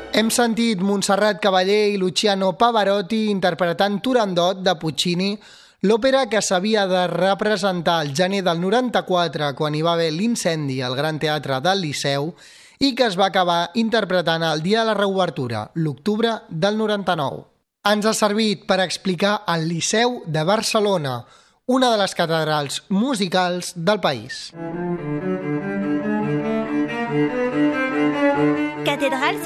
Hem sentit Montserrat Caballé i Luciano Pavarotti interpretant Turandot de Puccini, l'òpera que s'havia de representar al gener del 94 quan hi va haver l'incendi al Gran Teatre del Liceu i que es va acabar interpretant el dia de la reobertura, l'octubre del 99. Ens ha servit per explicar el Liceu de Barcelona, una de les catedrals musicals del país. Cathédrale